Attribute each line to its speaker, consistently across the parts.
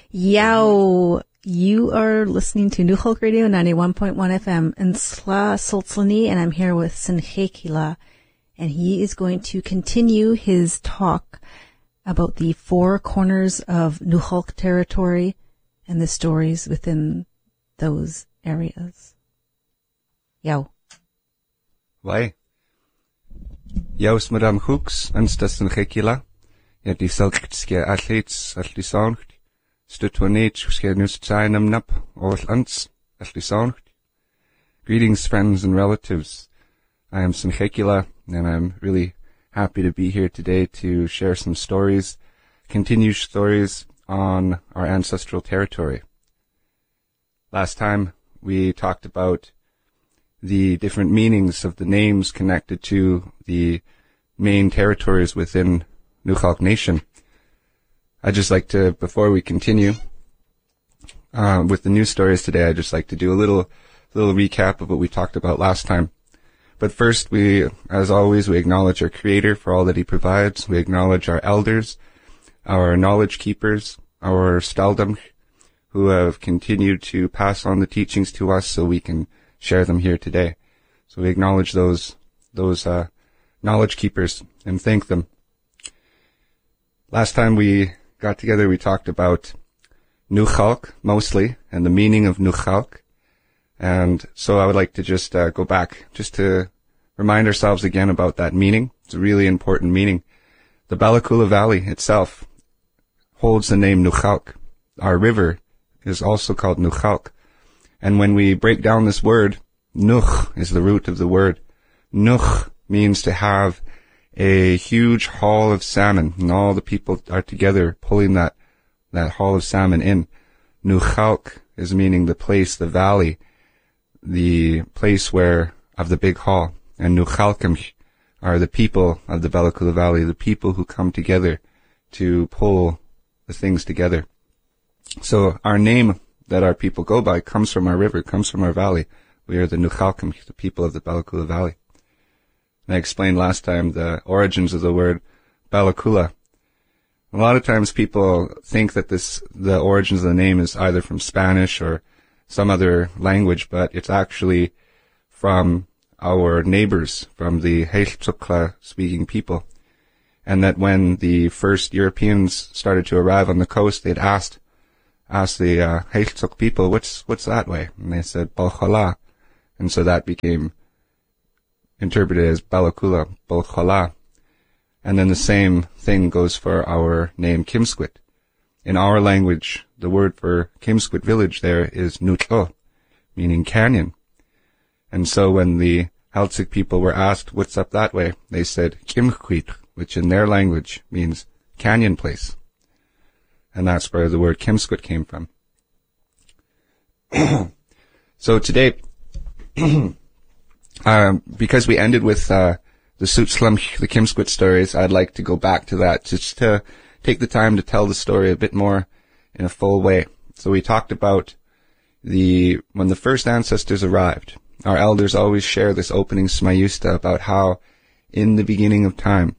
Speaker 1: Yow! You are listening to New Hulk Radio 91.1 FM in Sla Soltsani, and I'm here with Sinchekila, and he is going to continue his talk about the four corners of New Hulk territory and the stories within those areas. Yow.
Speaker 2: Why? Yows Madame Hooks, anstas Sinchekila, ja die selktskia athletes al die sound. Greetings, friends and relatives. I am Sinchekila, and I'm really happy to be here today to share some stories, continue stories on our ancestral territory. Last time we talked about the different meanings of the names connected to the main territories within New Hulk Nation. I'd just like to, before we continue with the news stories today, I'd just like to do a little recap of what we talked about last time. But first, as always, we acknowledge our Creator for all that He provides. We acknowledge our elders, our knowledge keepers, our staldam, who have continued to pass on the teachings to us so we can share them here today. So we acknowledge those knowledge keepers and thank them. Last time we got together, we talked about New Hulk mostly and the meaning of New Hulk. And so I would like to just go back just to remind ourselves again about that meaning. It's a really important meaning. The Balakula Valley itself holds the name New Hulk. Our river is also called New Hulk. And when we break down this word, Nuch is the root of the word. Nuch means to have a huge haul of salmon, and all the people are together pulling that haul of salmon in. New Hulk is meaning the place, the valley, the place of the big haul. And New Hulkim are the people of the Balakula Valley, the people who come together to pull the things together. So our name that our people go by comes from our river, comes from our valley. We are the New Hulkim, the people of the Balakula Valley. I explained last time the origins of the word Balakula. A lot of times people think that the origins of the name is either from Spanish or some other language, but it's actually from our neighbors, from the Heiltsukla speaking people. And that when the first Europeans started to arrive on the coast, they'd asked the Heiltsuk people, what's that way? And they said Balkhala. And so that became interpreted as Balakula, Balkhala. And then the same thing goes for our name Kimsquit. In our language, the word for Kimsquit village there is Nutlo, meaning canyon. And so when the Haltsik people were asked, what's up that way? They said Kimquit, which in their language means canyon place. And that's where the word Kimsquit came from. So today, because we ended with the Sutslam, the Kimsquit stories, I'd like to go back to that just to take the time to tell the story a bit more in a full way. So we talked about when the first ancestors arrived. Our elders always share this opening smayusta about how in the beginning of time,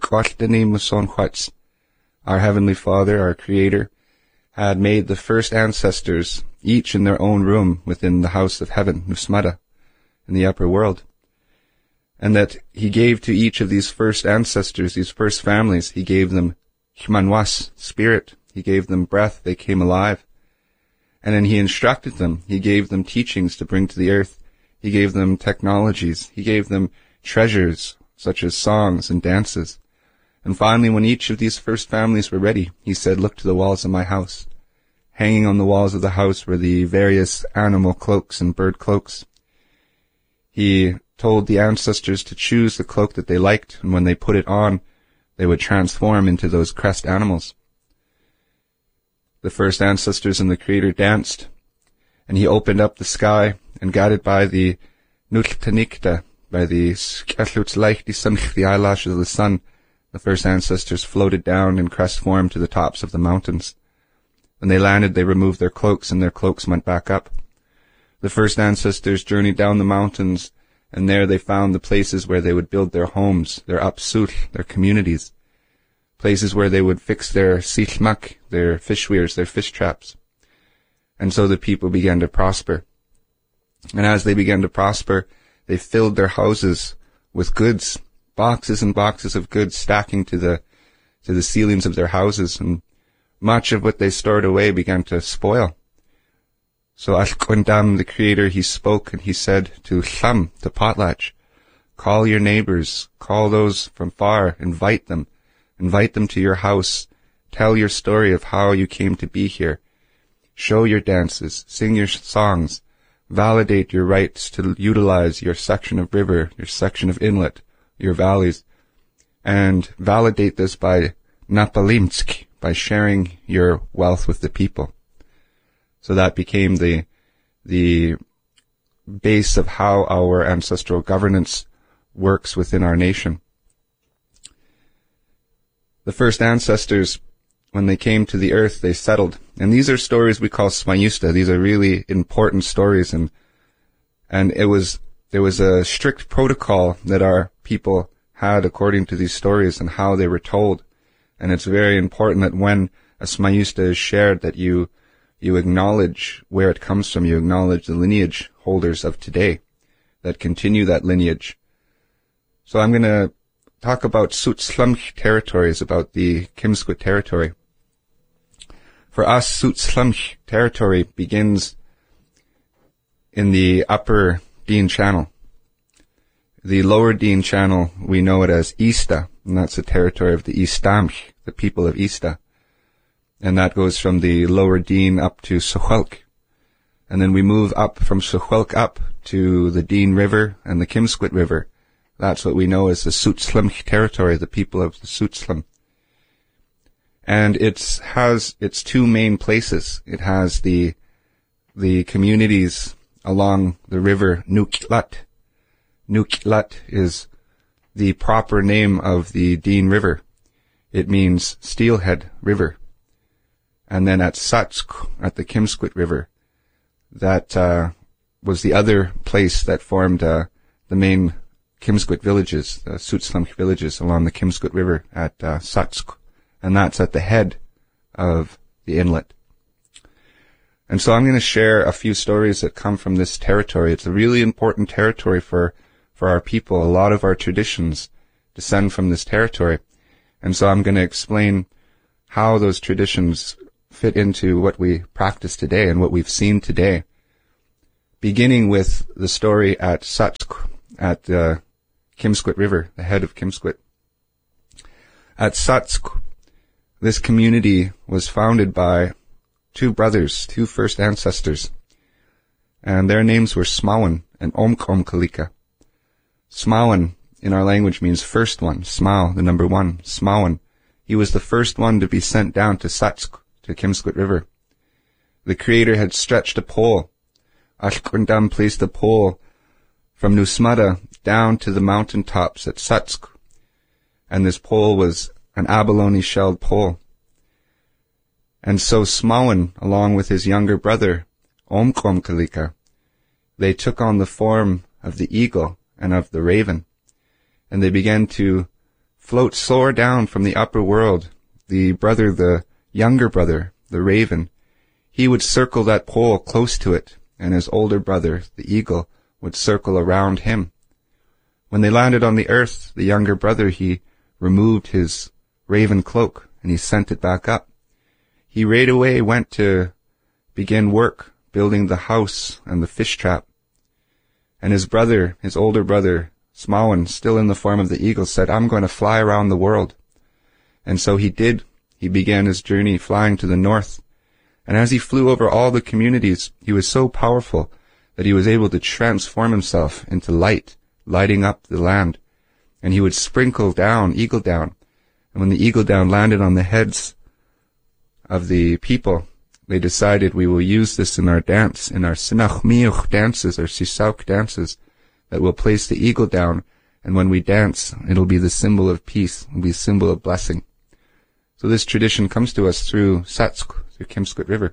Speaker 2: our Heavenly Father, our Creator, had made the first ancestors each in their own room within the house of heaven, Nusmada, in the upper world. And that He gave to each of these first ancestors, these first families, He gave them Hmanwas, spirit. He gave them breath, they came alive. And then He instructed them. He gave them teachings to bring to the earth. He gave them technologies. He gave them treasures, such as songs and dances. And finally, when each of these first families were ready, He said, look to the walls of my house. Hanging on the walls of the house were the various animal cloaks and bird cloaks. He told the ancestors to choose the cloak that they liked, and when they put it on, they would transform into those crest animals. The first ancestors and the Creator danced, and He opened up the sky, and guided by the Nultanikta, by the the eyelashes of the sun, the first ancestors floated down in crest form to the tops of the mountains. When they landed, they removed their cloaks, and their cloaks went back up. The first ancestors journeyed down the mountains, and there they found the places where they would build their homes, their upsut, their communities. places where they would fix their silmak, their fish weirs, their fish traps. And so the people began to prosper. And as they began to prosper, they filled their houses with goods, boxes and boxes of goods stacking to the ceilings of their houses, and much of what they stored away began to spoil. So Ashkundam, the Creator, he spoke and he said to Cham, to Potlatch, call your neighbors, call those from far, invite them to your house, tell your story of how you came to be here, show your dances, sing your songs, validate your rights to utilize your section of river, your section of inlet, your valleys, and validate this by napalimtsk, by sharing your wealth with the people. So that became the base of how our ancestral governance works within our nation. The first ancestors, when they came to the earth, they settled. And these are stories we call Smayusta. These are really important stories, and there was a strict protocol that our people had according to these stories and how they were told. And it's very important that when a Smayusta is shared, that you acknowledge where it comes from. You acknowledge the lineage holders of today that continue that lineage. So I'm going to talk about Sutslamch territories, about the Kimsquit territory. For us, Sutslamch territory begins in the upper Dean Channel. The lower Dean Channel, we know it as Ista, and that's the territory of the Istamch, the people of Ista. And that goes from the lower Dean up to Suchwelk. And then we move up from Suchwelk up to the Dean River and the Kimsquit River. That's what we know as the Sutslamch territory, the people of the Sutslam. And it has its two main places. It has the communities along the river Nukitlat. Nukitlat is the proper name of the Dean River. It means Steelhead River. And then at Satsk, at the Kimsquit River, that was the other place that formed the main Kimsquit villages, the Sutslamch villages along the Kimsquit River at Satsk. And that's at the head of the inlet. And so I'm going to share a few stories that come from this territory. It's a really important territory for our people. A lot of our traditions descend from this territory. And so I'm going to explain how those traditions fit into what we practice today and what we've seen today. Beginning with the story at Satsk, at the Kimsquit River, the head of Kimsquit. At Satsk, this community was founded by two brothers, two first ancestors, and their names were Smawan and Omkomkalika. Smawan in our language means first one, Smau, the number one, Smawan. He was the first one to be sent down to Satsk, to Kimsquit River. The Creator had stretched a pole. Ashkundam placed a pole from Nusmada down to the mountain tops at Satsk, and this pole was an abalone shelled pole. And so Smawan, along with his younger brother, Omkomkalika, they took on the form of the eagle and of the raven, and they began to soar down from the upper world. The younger brother, the raven, he would circle that pole close to it, and his older brother, the eagle, would circle around him. When they landed on the earth, the younger brother, he removed his raven cloak, and he sent it back up. He right away went to begin work, building the house and the fish trap. And his brother, his older brother, Smawan, still in the form of the eagle, said, I'm going to fly around the world. And so he did. He began his journey flying to the north. And as he flew over all the communities, he was so powerful that he was able to transform himself into light, lighting up the land. And he would sprinkle down, eagle down. And when the eagle down landed on the heads of the people, they decided, we will use this in our dance, in our Sinachmiuch dances, or Sisauk dances, that will place the eagle down. And when we dance, it'll be the symbol of peace, it'll be a symbol of blessing. So this tradition comes to us through Satsk, through Kimsquit River.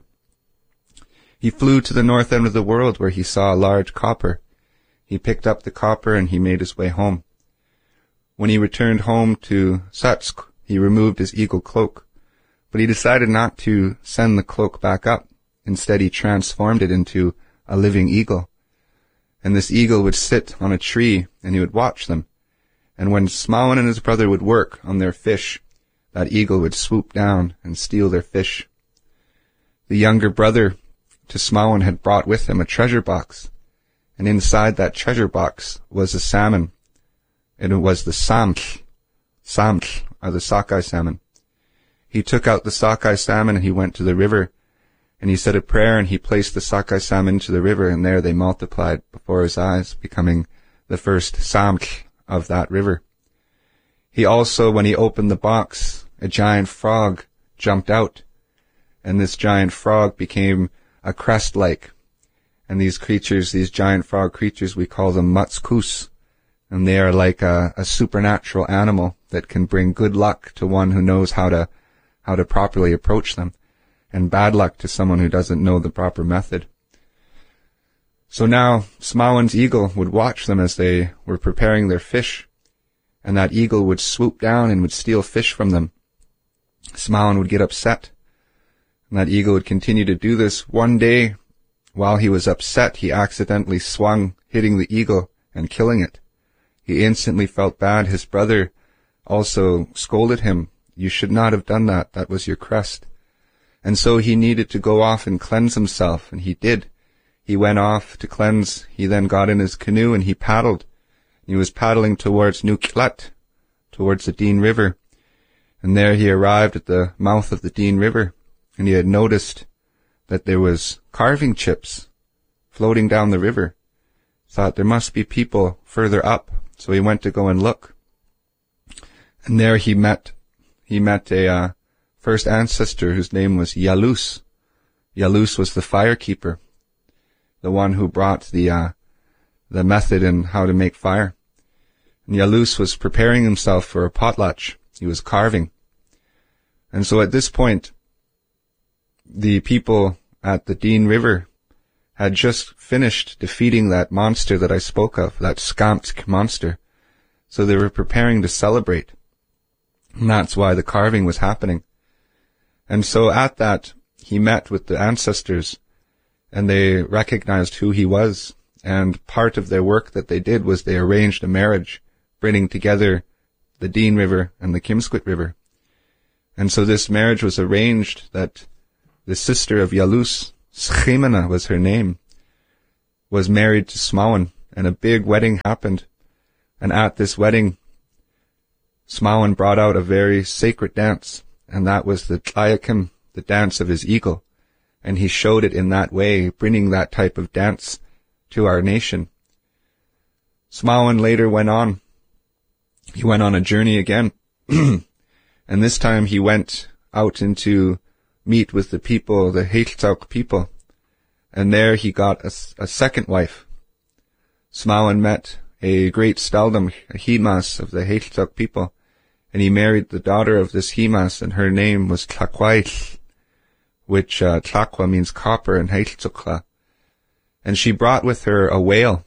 Speaker 2: He flew to the north end of the world where he saw a large copper. He picked up the copper and he made his way home. When he returned home to Satsk, he removed his eagle cloak, but he decided not to send the cloak back up. Instead, he transformed it into a living eagle. And this eagle would sit on a tree, and he would watch them. And when Smaughan and his brother would work on their fish, that eagle would swoop down and steal their fish. The younger brother to Smaughan had brought with him a treasure box, and inside that treasure box was a salmon, and it was the samtl. Samtl are the sockeye salmon. He took out the sockeye salmon and he went to the river, and he said a prayer, and he placed the sockeye salmon into the river, and there they multiplied before his eyes, becoming the first samtl of that river. He also, when he opened the box, a giant frog jumped out, and this giant frog became a crest-like. And these creatures, these giant frog creatures, we call them matskus, and they are like a supernatural animal that can bring good luck to one who knows how to properly approach them, and bad luck to someone who doesn't know the proper method. So now Smaughan's eagle would watch them as they were preparing their fish, and that eagle would swoop down and would steal fish from them. Smaughan would get upset, and that eagle would continue to do this. One day, while he was upset, he accidentally swung, hitting the eagle and killing it. He instantly felt bad. His brother also scolded him. You should not have done that. That was your crest. And so he needed to go off and cleanse himself, and he did. He went off to cleanse. He then got in his canoe and he paddled. He was paddling towards Nuklat, towards the Dean River. And there he arrived at the mouth of the Dean River, and he had noticed that there was carving chips floating down the river. Thought there must be people further up, so he went to go and look. And there he met a first ancestor whose name was Yalus. Yalus was the firekeeper, the one who brought the method in how to make fire. And Yalus was preparing himself for a potlatch. He was carving. And so at this point, the people at the Dean River had just finished defeating that monster that I spoke of, that Skamtsk monster. So they were preparing to celebrate. And that's why the carving was happening. And so at that, he met with the ancestors, and they recognized who he was. And part of their work that they did was they arranged a marriage, bringing together the Dean River and the Kimsquit River. And so this marriage was arranged that the sister of Yalus, Schemena was her name, was married to Smaughan, and a big wedding happened. And at this wedding, Smaughan brought out a very sacred dance, and that was the Tlayakim, the dance of his eagle. And he showed it in that way, bringing that type of dance to our nation. Smaughan later went on. He went on a journey again. And this time he went out into meet with the people, the Heiltsuk people. And there he got a second wife. Smaughan met a great staldom, a himas of the Heiltsuk people. And he married the daughter of this himas, and her name was Tlakwail, which Tlakwa means copper in Heiltsukla. And she brought with her a whale.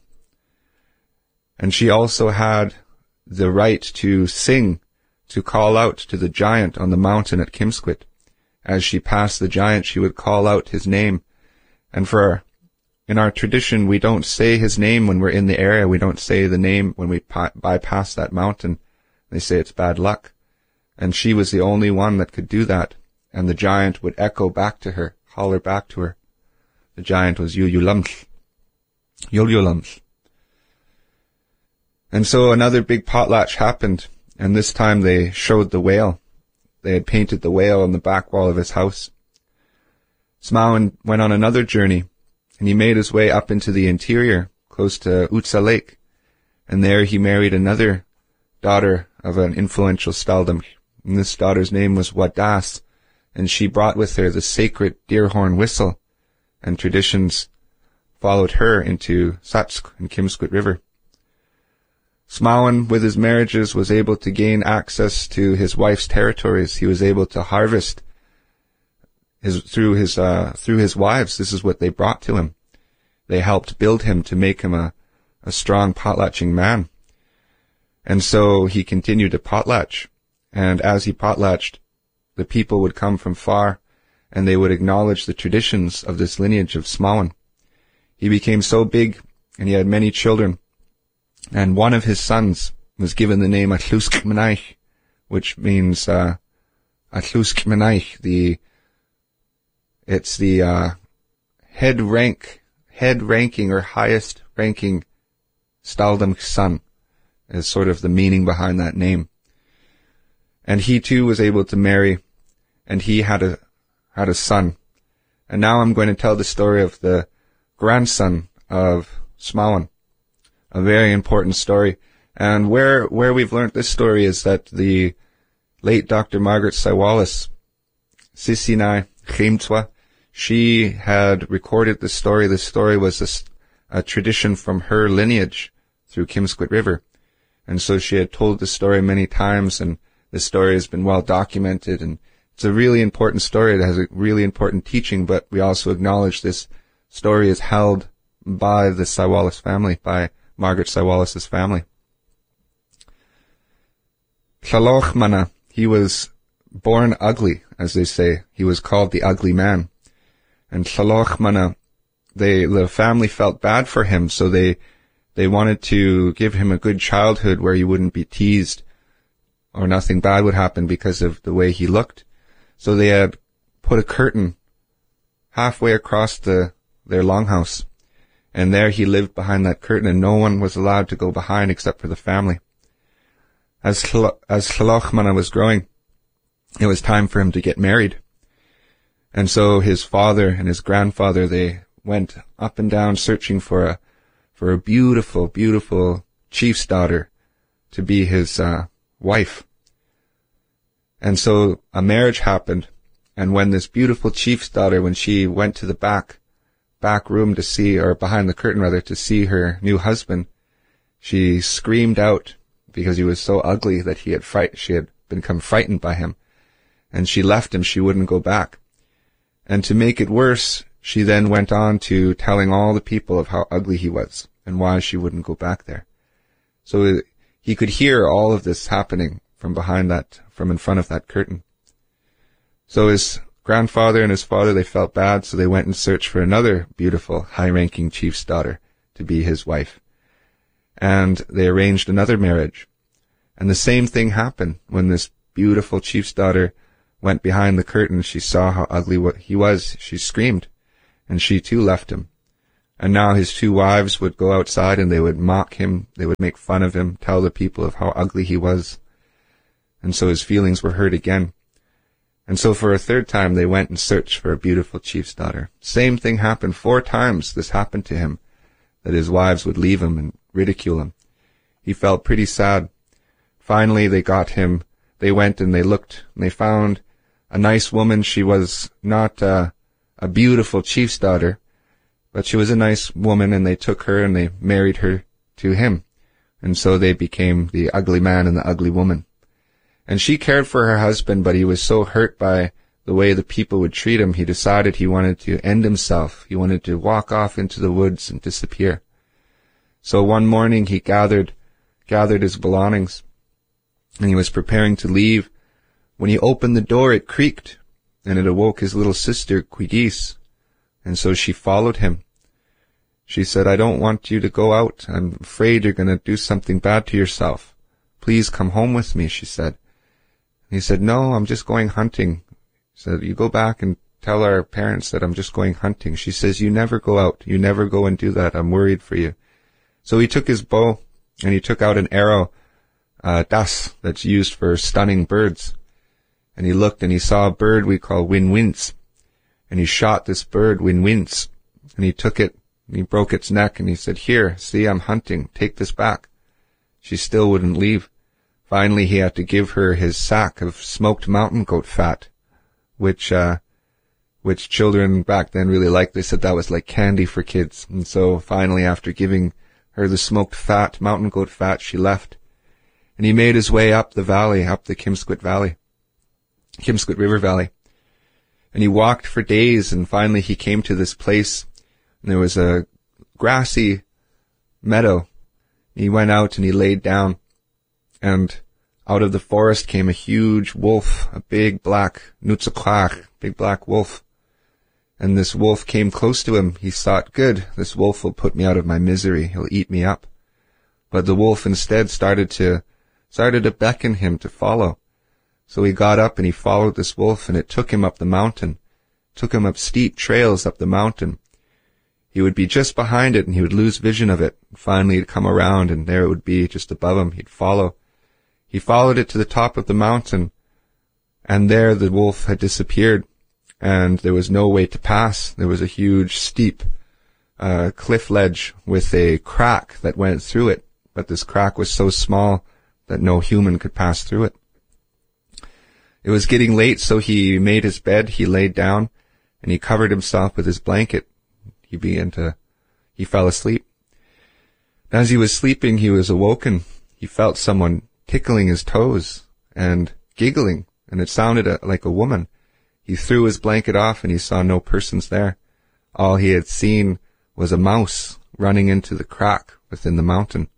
Speaker 2: And she also had the right to sing, to call out to the giant on the mountain at Kimsquit. As she passed the giant, she would call out his name. And in our tradition, we don't say his name when we're in the area. We don't say the name when we bypass that mountain. They say it's bad luck. And she was the only one that could do that. And the giant would echo back to her, holler back to her. The giant was Yul-Yulamtl. Yul-Yulamtl. And so another big potlatch happened, and this time they showed the whale. They had painted the whale on the back wall of his house. Smaughan went on another journey, and he made his way up into the interior, close to Utsa Lake, and there he married another daughter of an influential staldom, and this daughter's name was Wadas, and she brought with her the sacred deer horn whistle, and traditions followed her into Satsk and Kimsquit River. Smaughan, with his marriages, was able to gain access to his wife's territories. He was able to harvest through his wives. This is what they brought to him. They helped build him to make him a strong potlatching man. And so he continued to potlatch. And as he potlatched, the people would come from far, and they would acknowledge the traditions of this lineage of Smawen. He became so big, and he had many children, and one of his sons was given the name Atlusk Menaich, which means Atlusk Menaich. It's the head ranking or highest ranking Staldam son, is sort of the meaning behind that name. And he too was able to marry, and he had a son. And now I'm going to tell the story of the grandson of Smawen, a very important story. And where we've learnt this story is that the late Dr. Margaret Saiwalis, Sisinai Chimtwa, she had recorded the story. The story was a tradition from her lineage through Kimsquit River. And so she had told the story many times, and the story has been well documented, and it's a really important story. It has a really important teaching, but we also acknowledge this story is held by the Saiwalis family, by Margaret Saiwalis' family. Tlaloch Mana, he was born ugly, as they say. He was called the ugly man. And Tlaloch Mana, the family felt bad for him, so they wanted to give him a good childhood where he wouldn't be teased or nothing bad would happen because of the way he looked. So they had put a curtain halfway across their longhouse, and there he lived behind that curtain, and no one was allowed to go behind except for the family. As Tlaloch Mana was growing, it was time for him to get married. And so his father and his grandfather, they went up and down searching for a beautiful, beautiful chief's daughter to be his wife. And so a marriage happened, and when this beautiful chief's daughter, when she went to the back room to see, or behind the curtain rather, to see her new husband, she screamed out because he was so ugly that she had become frightened by him, and she left him. She wouldn't go back. And to make it worse, she then went on to telling all the people of how ugly he was and why she wouldn't go back there. So he could hear all of this happening from in front of that curtain. So his grandfather and his father, they felt bad, so they went and searched for another beautiful, high-ranking chief's daughter to be his wife. And they arranged another marriage. And the same thing happened when this beautiful chief's daughter went behind the curtain. She saw how ugly he was. She screamed, and she too left him. And now his two wives would go outside and they would mock him. They would make fun of him, tell the people of how ugly he was. And so his feelings were hurt again. And so for a third time, they went and searched for a beautiful chief's daughter. Same thing happened 4 times. This happened to him, that his wives would leave him and ridicule him. He felt pretty sad. Finally, they got him. They went and they looked, and they found a nice woman. She was not a beautiful chief's daughter, but she was a nice woman, and they took her and they married her to him. And so they became the ugly man and the ugly woman. And she cared for her husband, but he was so hurt by the way the people would treat him, he decided he wanted to end himself. He wanted to walk off into the woods and disappear. So one morning he gathered his belongings, and he was preparing to leave. When he opened the door, it creaked, and it awoke his little sister, Quigis, and so she followed him. She said, "I don't want you to go out. I'm afraid you're going to do something bad to yourself. Please come home with me," she said. And he said, "No, I'm just going hunting." He said, "You go back and tell our parents that I'm just going hunting." She says, "You never go out. You never go and do that. I'm worried for you." So he took his bow, and he took out an arrow, das, that's used for stunning birds. And he looked and he saw a bird we call Winwins. And he shot this bird, Winwins. And he took it, and he broke its neck, and he said, "Here, see, I'm hunting. Take this back." She still wouldn't leave. Finally, he had to give her his sack of smoked mountain goat fat, which children back then really liked. They said that was like candy for kids. And so finally, after giving her the smoked fat, mountain goat fat, she left. And he made his way up the valley, up the Kimsquit River Valley. And he walked for days, and finally he came to this place, and there was a grassy meadow. He went out and he laid down, and out of the forest came a huge wolf, a big black nutzakwach, big black wolf. And this wolf came close to him. He thought, good, this wolf will put me out of my misery. He'll eat me up. But the wolf instead started to beckon him to follow. So he got up and he followed this wolf, and it took him up the mountain, took him up steep trails up the mountain. He would be just behind it and he would lose vision of it. Finally he'd come around and there it would be just above him. He'd follow. He followed it to the top of the mountain, and there the wolf had disappeared, and there was no way to pass. There was a huge steep cliff ledge with a crack that went through it, but this crack was so small that no human could pass through it. It was getting late, so he made his bed, he laid down, and he covered himself with his blanket. He fell asleep. As he was sleeping, he was awoken. He felt someone tickling his toes and giggling, and it sounded like a woman. He threw his blanket off and he saw no persons there. All he had seen was a mouse running into the crack within the mountain.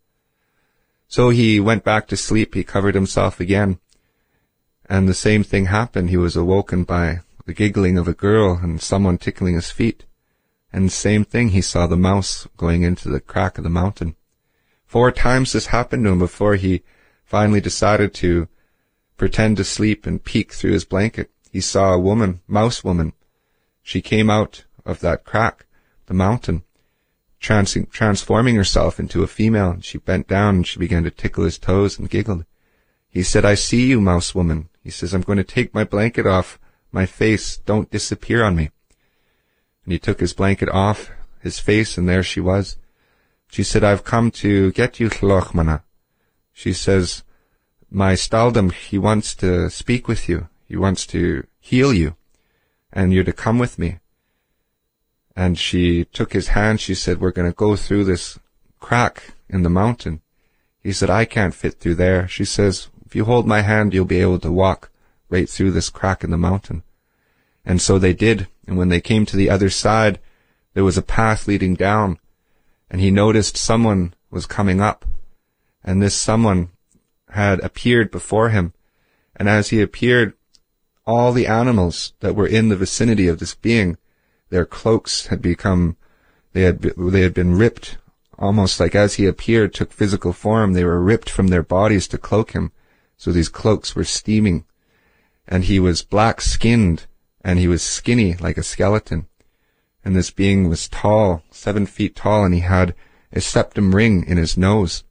Speaker 2: So he went back to sleep. He covered himself again, and the same thing happened. He was awoken by the giggling of a girl and someone tickling his feet. And same thing, he saw the mouse going into the crack of the mountain. 4 times this happened to him before he finally decided to pretend to sleep and peek through his blanket. He saw a woman, mouse woman. She came out of that crack, the mountain, transforming herself into a female. And she bent down and she began to tickle his toes and giggled. He said, I see you, mouse woman. He says, I'm going to take my blanket off my face. Don't disappear on me. And he took his blanket off his face, and there she was. She said, I've come to get you, Tlachmana. She says, my staldom, he wants to speak with you. He wants to heal you, and you're to come with me. And she took his hand. She said, we're going to go through this crack in the mountain. He said, I can't fit through there. She says, if you hold my hand, you'll be able to walk right through this crack in the mountain. And so they did. And when they came to the other side, there was a path leading down, and he noticed someone was coming up, and this someone had appeared before him. And as he appeared, all the animals that were in the vicinity of this being, their cloaks had become, they had been ripped, almost like as he appeared, took physical form, they were ripped from their bodies to cloak him. So these cloaks were steaming, and he was black-skinned, and he was skinny like a skeleton. And this being was tall, 7 feet tall, and he had a septum ring in his nose.